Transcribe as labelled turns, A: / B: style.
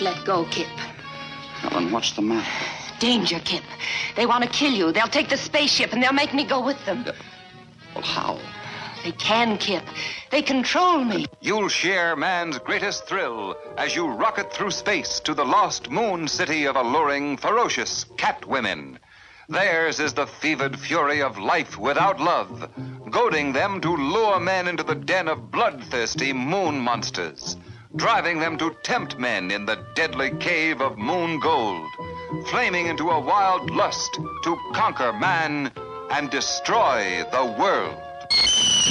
A: let go, Kip.
B: Helen, what's the matter?
A: Danger, Kip. They want to kill you. They'll take the spaceship and they'll make me go with them.
B: Well, how?
A: They can, Kip. They control me.
C: You'll share man's greatest thrill as you rocket through space to the lost moon city of alluring, ferocious cat women. Theirs is the fevered fury of life without love, goading them to lure men into the den of bloodthirsty moon monsters, driving them to tempt men in the deadly cave of moon gold, flaming into a wild lust to conquer man and destroy the world.